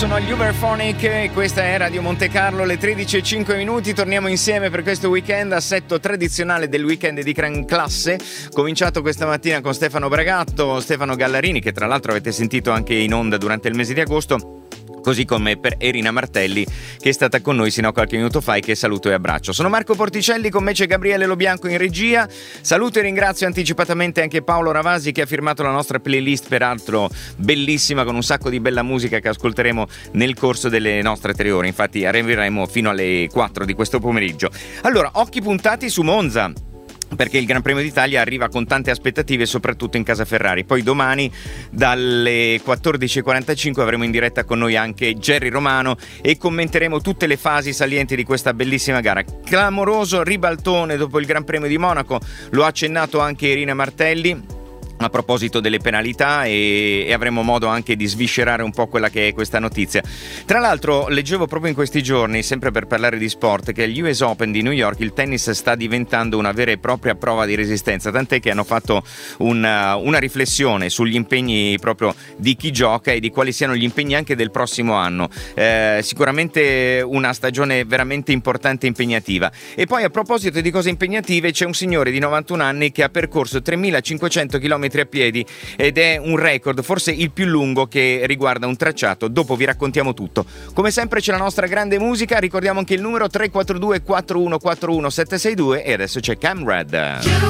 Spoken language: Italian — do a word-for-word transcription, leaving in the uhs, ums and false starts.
Sono gli Uberphonic e questa è Radio Monte Carlo, le tredici e cinque minuti. Torniamo insieme per questo weekend, assetto tradizionale del weekend di gran classe, cominciato questa mattina con Stefano Bragatto, Stefano Gallarini, che tra l'altro avete sentito anche in onda durante il mese di agosto, così come per Erina Martelli, che è stata con noi sino a qualche minuto fa e che saluto e abbraccio. Sono Marco Porticelli, con me c'è Gabriele Lobianco in regia. Saluto e ringrazio anticipatamente anche Paolo Ravasi, che ha firmato la nostra playlist, peraltro bellissima, con un sacco di bella musica che ascolteremo nel corso delle nostre tre ore. Infatti arriveremo fino alle quattro di questo pomeriggio. Allora, occhi puntati su Monza, perché il Gran Premio d'Italia arriva con tante aspettative, soprattutto in casa Ferrari. Poi domani dalle quattordici e quarantacinque avremo in diretta con noi anche Gerry Romano e commenteremo tutte le fasi salienti di questa bellissima gara. Clamoroso ribaltone dopo il Gran Premio di Monaco, lo ha accennato anche Erina Martelli a proposito delle penalità, e, e avremo modo anche di sviscerare un po' quella che è questa notizia. Tra l'altro leggevo proprio in questi giorni, sempre per parlare di sport, che agli U S Open di New York il tennis sta diventando una vera e propria prova di resistenza, tant'è che hanno fatto una, una riflessione sugli impegni proprio di chi gioca e di quali siano gli impegni anche del prossimo anno. Eh, sicuramente una stagione veramente importante e impegnativa. E poi, a proposito di cose impegnative, c'è un signore di novantuno anni che ha percorso tremilacinquecento chilometri a piedi ed è un record, forse il più lungo che riguarda un tracciato. Dopo vi raccontiamo tutto. Come sempre c'è la nostra grande musica, ricordiamo anche il numero tre quattro due quattro uno quattro uno sette sei due e adesso c'è Camrad.